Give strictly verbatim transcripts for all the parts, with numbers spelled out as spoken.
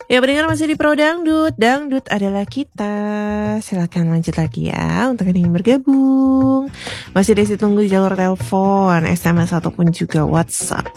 Ya pendengar masih di Pro Dangdut, Dangdut adalah kita. Silakan lanjut lagi ya untuk yang ingin bergabung. Masih di situ tunggu jalur telepon, S M S ataupun juga WhatsApp.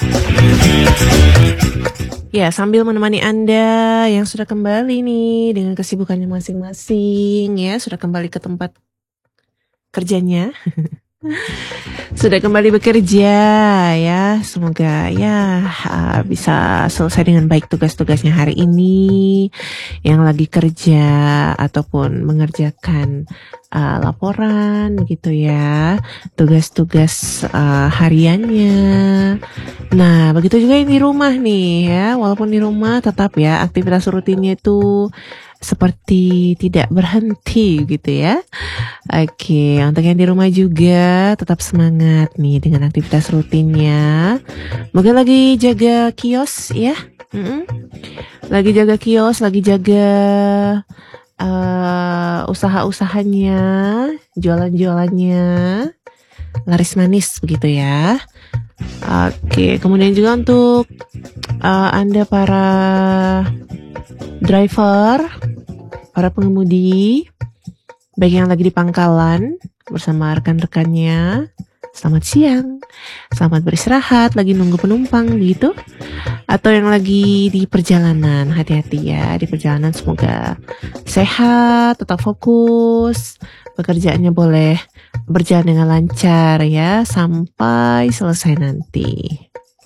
Ya, sambil menemani Anda yang sudah kembali nih dengan kesibukannya masing-masing ya, sudah kembali ke tempat kerjanya. Sudah kembali bekerja ya, semoga ya uh, bisa selesai dengan baik tugas-tugasnya hari ini. Yang lagi kerja ataupun mengerjakan uh, laporan gitu ya, tugas-tugas uh, hariannya. Nah, begitu juga yang di rumah nih ya, walaupun di rumah tetap ya aktivitas rutinnya itu seperti tidak berhenti gitu ya. Oke, untuk yang di rumah juga tetap semangat nih dengan aktivitas rutinnya. Mungkin lagi jaga kios ya. Mm-mm. Lagi jaga kios, lagi jaga uh, usaha-usahanya, jualan-jualannya, laris manis begitu ya. Oke, kemudian juga untuk uh, Anda para driver, para pengemudi, baik yang lagi di pangkalan bersama rekan-rekannya, selamat siang, selamat beristirahat, lagi nunggu penumpang gitu, atau yang lagi di perjalanan, hati-hati ya di perjalanan, semoga sehat, tetap fokus, pekerjaannya boleh berjalan dengan lancar ya sampai selesai nanti.